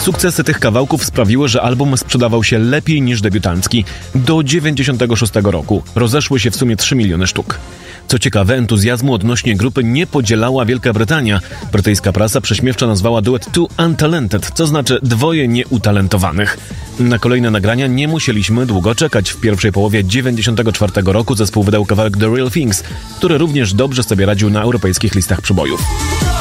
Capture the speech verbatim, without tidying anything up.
Sukcesy tych kawałków sprawiły, że album sprzedawał się lepiej niż debiutancki. Do dziewięćdziesiątego szóstego roku rozeszły się w sumie trzy miliony sztuk. Co ciekawe, entuzjazmu odnośnie grupy nie podzielała Wielka Brytania. Brytyjska prasa prześmiewczo nazwała duet Two Untalented, co znaczy dwoje nieutalentowanych. Na kolejne nagrania nie musieliśmy długo czekać. W pierwszej połowie dziewięćdziesiątego czwartego roku zespół wydał kawałek The Real Things, który również dobrze sobie radził na europejskich listach przebojów.